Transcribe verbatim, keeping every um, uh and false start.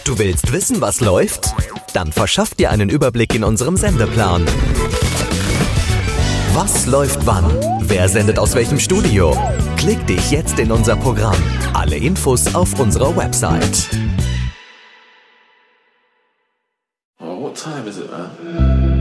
Du willst wissen, was läuft? Dann verschaff dir einen Überblick in unserem Sendeplan. Was läuft wann? Wer sendet aus welchem Studio? Klick dich jetzt in unser Programm. Alle Infos auf unserer Website. Oh, what time is it, man?